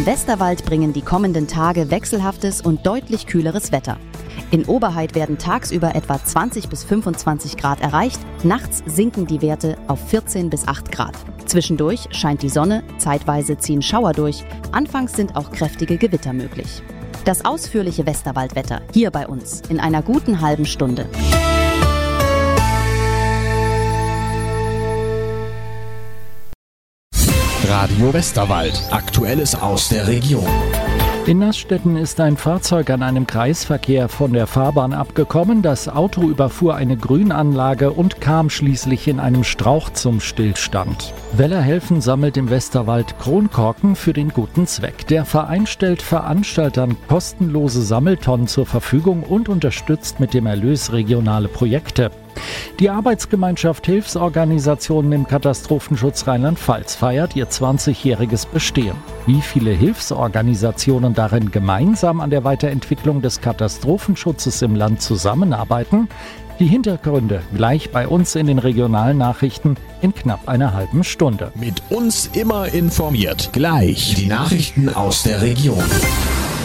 Im Westerwald bringen die kommenden Tage wechselhaftes und deutlich kühleres Wetter. In Oberhaid werden tagsüber etwa 20 bis 25 Grad erreicht, nachts sinken die Werte auf 14 bis 8 Grad. Zwischendurch scheint die Sonne, zeitweise ziehen Schauer durch, anfangs sind auch kräftige Gewitter möglich. Das ausführliche Westerwaldwetter hier bei uns in einer guten halben Stunde. Radio Westerwald. Aktuelles aus der Region. In Naßstetten ist ein Fahrzeug an einem Kreisverkehr von der Fahrbahn abgekommen. Das Auto überfuhr eine Grünanlage und kam schließlich in einem Strauch zum Stillstand. Weller Helfen sammelt im Westerwald Kronkorken für den guten Zweck. Der Verein stellt Veranstaltern kostenlose Sammeltonnen zur Verfügung und unterstützt mit dem Erlös regionale Projekte. Die Arbeitsgemeinschaft Hilfsorganisationen im Katastrophenschutz Rheinland-Pfalz feiert ihr 20-jähriges Bestehen. Wie viele Hilfsorganisationen darin gemeinsam an der Weiterentwicklung des Katastrophenschutzes im Land zusammenarbeiten? Die Hintergründe gleich bei uns in den regionalen Nachrichten in knapp einer halben Stunde. Mit uns immer informiert. Gleich die Nachrichten aus der Region.